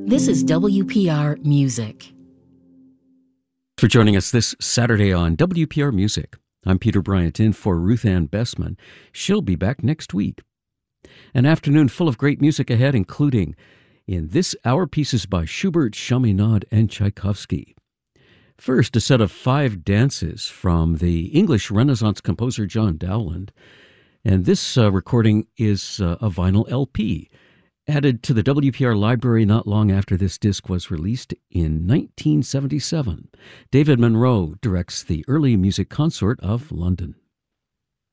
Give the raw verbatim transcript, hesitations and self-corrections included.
This is W P R Music. For joining us this Saturday on W P R Music. I'm Peter Bryant in for Ruth Ann Bessman. She'll be back next week. An afternoon full of great music ahead, including in this hour pieces by Schubert, Chaminade, and Tchaikovsky. First, a set of five dances from the English Renaissance composer John Dowland. And this uh, recording is uh, a vinyl L P, added to the W P R library not long after this disc was released in nineteen seventy-seven. David Monroe directs the Early Music Consort of London.